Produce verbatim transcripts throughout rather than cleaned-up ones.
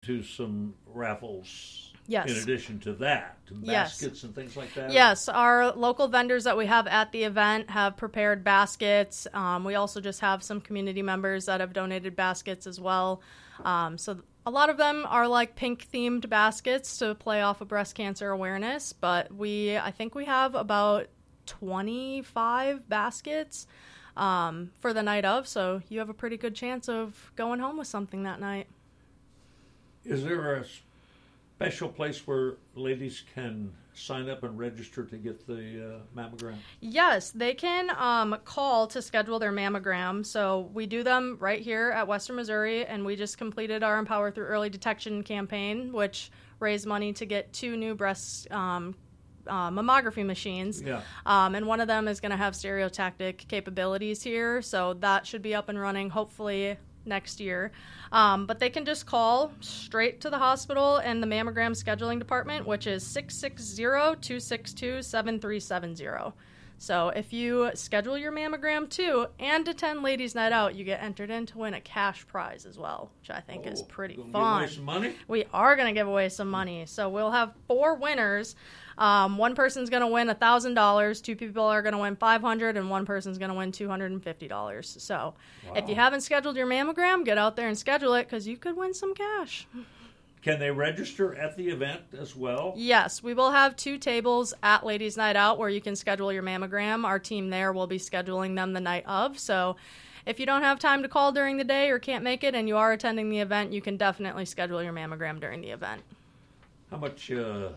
into some raffles. Yes. In addition to that, baskets yes. and things like that? Yes. Our local vendors that we have at the event have prepared baskets. Um, we also just have some community members that have donated baskets as well. Um, so a lot of them are like pink-themed baskets to play off of breast cancer awareness. But we, I think we have about twenty-five baskets um, for the night of. So you have a pretty good chance of going home with something that night. Is there a special place where ladies can sign up and register to get the uh, mammogram? Yes, they can um, call to schedule their mammogram. So we do them right here at Western Missouri, and we just completed our Empower Through Early Detection campaign, which raised money to get two new breast um, uh, mammography machines. Yeah. Um, and one of them is going to have stereotactic capabilities here, so that should be up and running hopefully next year. Um, but they can just call straight to the hospital and the mammogram scheduling department, which is six six zero, two six two, seven three seven zero. So if you schedule your mammogram too and attend Ladies Night Out, you get entered in to win a cash prize as well, which I think oh, is pretty gonna fun. Give away some money? We are going to give away some money. So we'll have four winners. Um, one person's going to win one thousand dollars, two people are going to win five hundred dollars, and one person's going to win two hundred fifty dollars. So wow. If you haven't scheduled your mammogram, get out there and schedule it because you could win some cash. Can they register at the event as well? Yes, we will have two tables at Ladies Night Out where you can schedule your mammogram. Our team there will be scheduling them the night of. So if you don't have time to call during the day or can't make it and you are attending the event, you can definitely schedule your mammogram during the event. How much uh,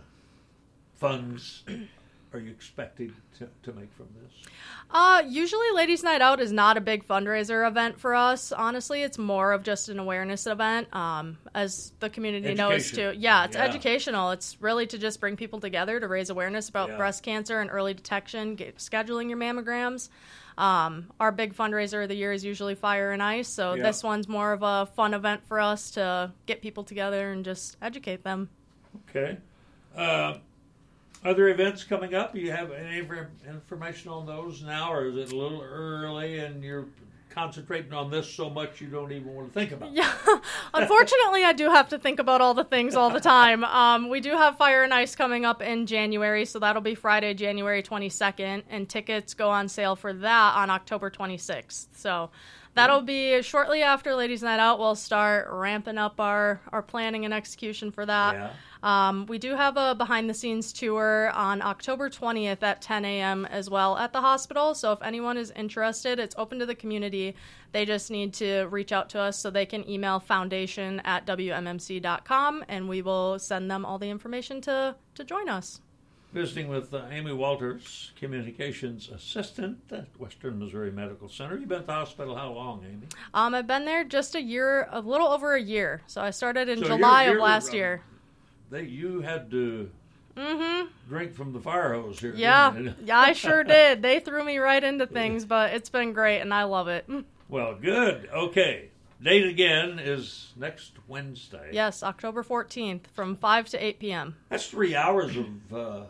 funds are you expecting to, to make from this? Uh, usually Ladies Night Out is not a big fundraiser event for us. Honestly, it's more of just an awareness event, um, as the community Education. knows too. Yeah, it's Yeah. educational. It's really to just bring people together to raise awareness about Yeah. breast cancer and early detection, get, scheduling your mammograms. Um, our big fundraiser of the year is usually Fire and Ice, so Yeah. this one's more of a fun event for us to get people together and just educate them. Okay. Uh, other events coming up? Do you have any infor- information on those now, or is it a little early and you're concentrating on this so much you don't even want to think about it? Yeah, unfortunately, I do have to think about all the things all the time. Um, we do have Fire and Ice coming up in January, so that'll be Friday, January twenty-second, and tickets go on sale for that on October twenty-sixth. So that'll be shortly after Ladies Night Out. We'll start ramping up our, our planning and execution for that. Yeah. Um, we do have a behind-the-scenes tour on October twentieth at ten a.m. as well at the hospital. So if anyone is interested, it's open to the community. They just need to reach out to us so they can email foundation at w m m c dot com, and we will send them all the information to, to join us. Visiting with uh, Amy Walters, Communications Assistant at Western Missouri Medical Center. You've been at the hospital how long, Amy? Um, I've been there just a year, a little over a year. So I started in So July you're- of you're, last um, year. They, you had to Mm-hmm. drink from the fire hose here. Yeah, didn't you? yeah, I sure did. They threw me right into things, but it's been great, and I love it. Well, good. Okay. Date again is next Wednesday. Yes, October fourteenth from five to eight p.m. That's three hours of uh,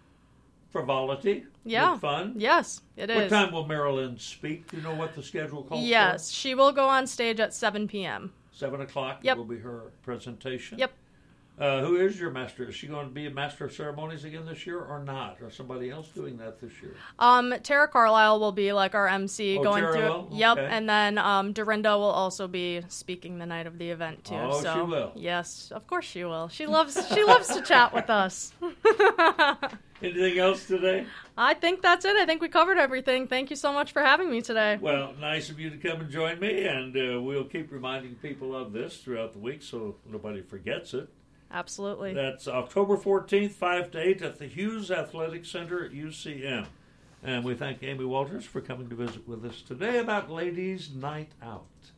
frivolity. Yeah. Good fun. Yes, it is. What time will Marilyn speak? Do you know what the schedule calls for? Yes, she will go on stage at seven p.m. Seven o'clock Yep. will be her presentation. Yep. Uh, who is your master? Is she going to be a master of ceremonies again this year or not? Or somebody else doing that this year? Um, Tara Carlisle will be like our M C Oh, going Tara through. will? Yep, Okay. and then um, Dorinda will also be speaking the night of the event too. Oh, so, she will. Yes, of course she will. She loves she loves to chat with us. Anything else today? I think that's it. I think we covered everything. Thank you so much for having me today. Well, nice of you to come and join me, and uh, we'll keep reminding people of this throughout the week so nobody forgets it. Absolutely. That's October fourteenth, five to eight at the Hughes Athletic Center at U C M. And we thank Amy Walters for coming to visit with us today about Ladies Night Out.